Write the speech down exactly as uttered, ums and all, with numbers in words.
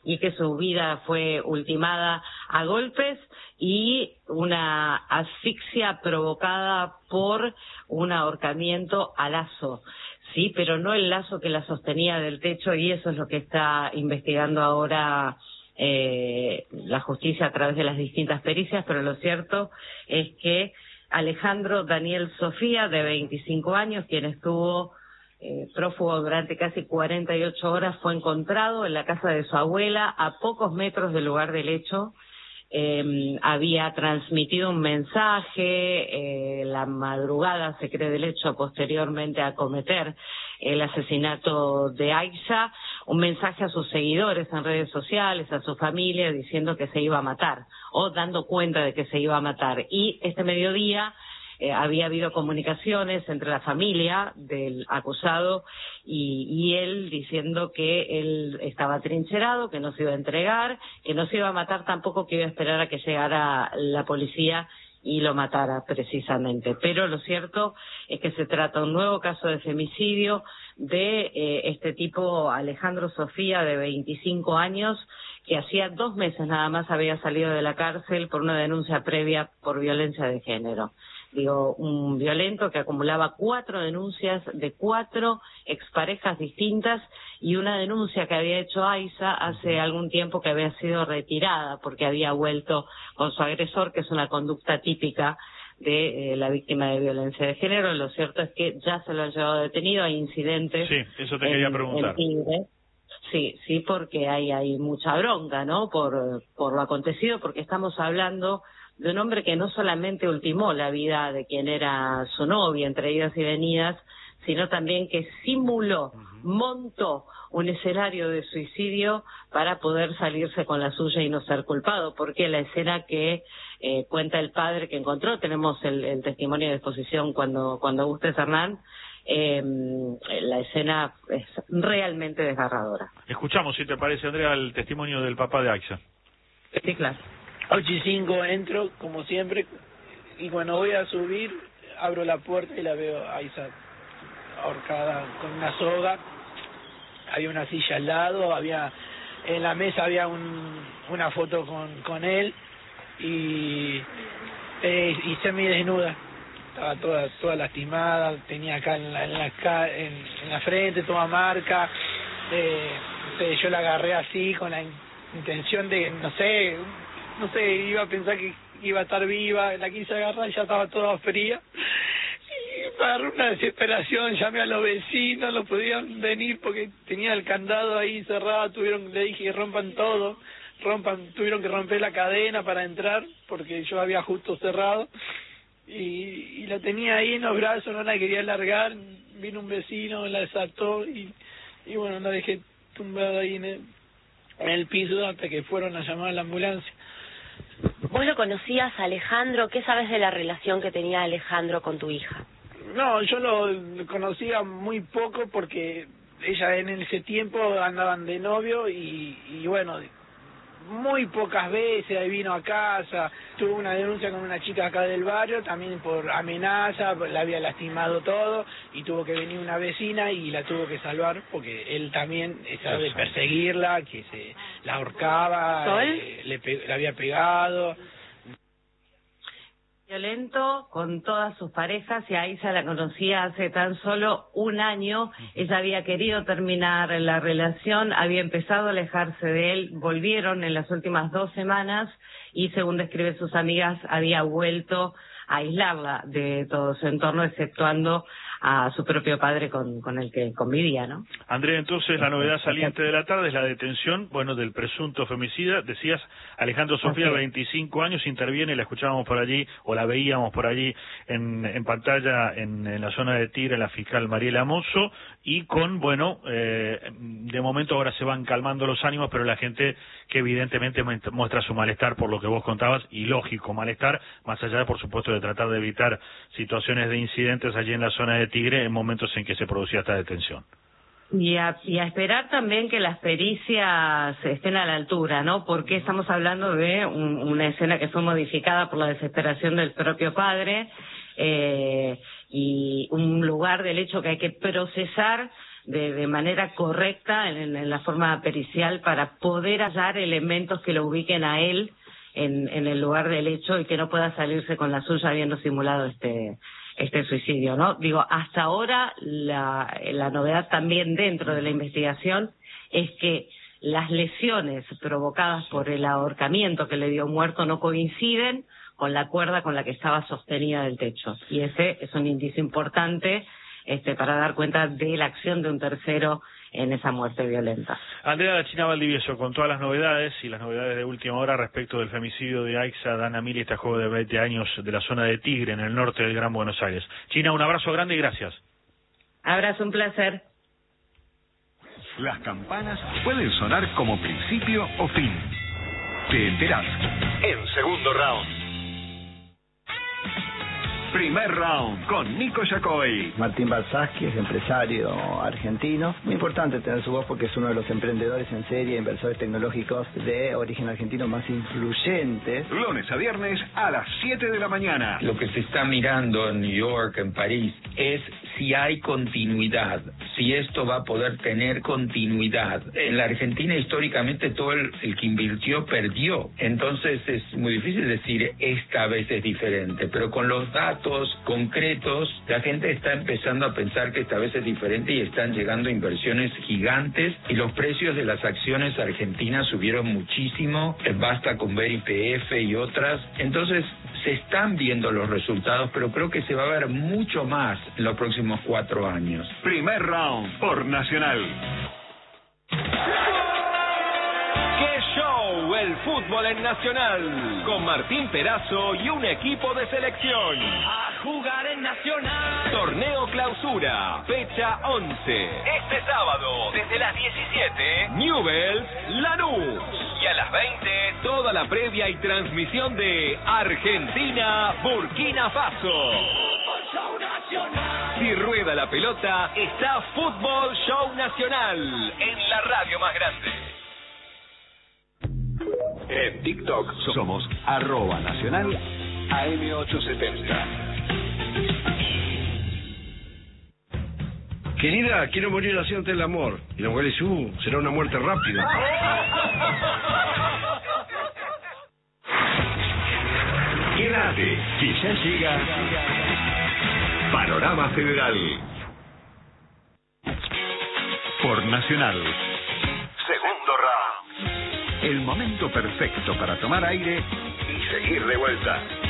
y que su vida fue ultimada a golpes y una asfixia provocada por un ahorcamiento a lazo. Sí, pero no el lazo que la sostenía del techo, y eso es lo que está investigando ahora eh, la justicia a través de las distintas pericias, pero lo cierto es que Alejandro Daniel Sofía, de veinticinco años, quien estuvo eh, prófugo durante casi cuarenta y ocho horas, fue encontrado en la casa de su abuela a pocos metros del lugar del hecho. Eh, había transmitido un mensaje, eh, la madrugada se cree del hecho, posteriormente a cometer el asesinato de Aisha, un mensaje a sus seguidores en redes sociales, a su familia, diciendo que se iba a matar, o dando cuenta de que se iba a matar. Y este mediodía Eh, había habido comunicaciones entre la familia del acusado y, y él diciendo que él estaba trincherado, que no se iba a entregar, que no se iba a matar tampoco, que iba a esperar a que llegara la policía y lo matara precisamente. Pero lo cierto es que se trata de un nuevo caso de femicidio de eh, este tipo, Alejandro Sofía, de veinticinco años, que hacía dos meses nada más había salido de la cárcel por una denuncia previa por violencia de género. Digo, un violento que acumulaba cuatro denuncias de cuatro exparejas distintas y una denuncia que había hecho Aisha hace algún tiempo que había sido retirada porque había vuelto con su agresor, que es una conducta típica de eh, la víctima de violencia de género. Lo cierto es que ya se lo han llevado detenido, hay incidentes. Sí, eso te quería en, preguntar. en Tigre. Sí, sí, porque hay, hay mucha bronca, ¿no?, por, por lo acontecido, porque estamos hablando de un hombre que no solamente ultimó la vida de quien era su novia, entre idas y venidas, sino también que simuló, montó un escenario de suicidio para poder salirse con la suya y no ser culpado, porque la escena que eh, cuenta el padre que encontró, tenemos el, el testimonio de exposición cuando, cuando gustes, Hernán, eh, la escena es realmente desgarradora. Escuchamos, si te parece, Andrea, el testimonio del papá de Aisha. Sí, claro. ocho y cinco entro, como siempre, y cuando voy a subir, abro la puerta y la veo a Aisha ahorcada con una soga. Había una silla al lado, había en la mesa había un, una foto con, con él y, eh, y semidesnuda. Estaba toda toda lastimada, tenía acá en la, en la, en, en la frente toda marca. Eh, eh, yo la agarré así con la in, intención de, no sé, no sé, iba a pensar que iba a estar viva, la quise agarrar y ya estaba toda fría. Y me agarré una desesperación, llamé a los vecinos, no podían venir porque tenía el candado ahí cerrado, tuvieron, le dije que rompan todo, rompan, tuvieron que romper la cadena para entrar porque yo había justo cerrado. Y, y la tenía ahí en los brazos, no la quería largar, vino un vecino, la desató y, y bueno, la dejé tumbada ahí en el, en el piso hasta que fueron a llamar a la ambulancia. ¿Vos lo conocías, Alejandro? ¿Qué sabes de la relación que tenía Alejandro con tu hija? No, yo lo conocía muy poco porque ella en ese tiempo andaban de novio y, y bueno, muy pocas veces ahí vino a casa, tuvo una denuncia con una chica acá del barrio, también por amenaza, la había lastimado todo, y tuvo que venir una vecina y la tuvo que salvar, porque él también estaba de perseguirla, que se la ahorcaba, eh, le, pe le había pegado. Violento con todas sus parejas, y a Aisha la conocía hace tan solo un año. Ella había querido terminar la relación, había empezado a alejarse de él, volvieron en las últimas dos semanas y, según describen sus amigas, había vuelto a aislarla de todo su entorno, exceptuando a su propio padre con, con el que convivía, ¿no? Andrea, entonces la novedad saliente de la tarde es la detención, bueno, del presunto femicida. Decías, Alejandro Sofía, veinticinco años, interviene, la escuchábamos por allí, o la veíamos por allí en, en pantalla en, en la zona de Tigre, la fiscal Mariela Mozo, y con, bueno, eh, de momento ahora se van calmando los ánimos, pero la gente que evidentemente muestra su malestar por lo que vos contabas, y lógico malestar, más allá, por supuesto, de tratar de evitar situaciones de incidentes allí en la zona de Tigre en momentos en que se producía esta detención. Y a, y a esperar también que las pericias estén a la altura, ¿no? Porque estamos hablando de un, una escena que fue modificada por la desesperación del propio padre, eh, y un lugar del hecho que hay que procesar de, de manera correcta en, en la forma pericial para poder hallar elementos que lo ubiquen a él en, en el lugar del hecho y que no pueda salirse con la suya habiendo simulado este este suicidio, ¿no? Digo, hasta ahora la, la novedad también dentro de la investigación es que las lesiones provocadas por el ahorcamiento que le dio muerto no coinciden con la cuerda con la que estaba sostenida del techo. Y ese es un indicio importante este, para dar cuenta de la acción de un tercero en esa muerte violenta. Andrea La China Valdivieso, con todas las novedades y las novedades de última hora respecto del femicidio de Aixa Dana Mili, esta joven de veinte años de la zona de Tigre, en el norte del Gran Buenos Aires. China, un abrazo grande y gracias. Abrazo, un placer. Las campanas pueden sonar como principio o fin. Te enterás en Segundo Round. Primer Round con Nico Yacoy. Martín Balsaski es empresario argentino. Muy importante tener su voz porque es uno de los emprendedores en serie, inversores tecnológicos de origen argentino más influyentes. Lunes a viernes a las siete de la mañana. Lo que se está mirando en New York, en París, es si hay continuidad, si esto va a poder tener continuidad. En la Argentina históricamente todo el, el que invirtió perdió. Entonces es muy difícil decir esta vez es diferente, pero con los datos concretos, la gente está empezando a pensar que esta vez es diferente y están llegando inversiones gigantes y los precios de las acciones argentinas subieron muchísimo, basta con ver Y P F y otras. Entonces se están viendo los resultados, pero creo que se va a ver mucho más en los próximos cuatro años. Primer Round por Nacional. ¡Qué show! El fútbol en Nacional. Con Martín Perazo y un equipo de selección. A jugar en Nacional. Torneo Clausura, fecha once. Este sábado, desde las diecisiete, Newell's Lanús. Y a las veinte, toda la previa y transmisión de Argentina, Burkina Faso. Fútbol Show Nacional. Si rueda la pelota, está Fútbol Show Nacional en la radio más grande. En TikTok somos arroba nacional A M ochocientos setenta. Querida, quiero morir haciéndote el amor. Y la mujer dice, uh, será una muerte rápida. Quédate, que ya llega Panorama Federal. Por Nacional. Segundo round. El momento perfecto para tomar aire y seguir de vuelta.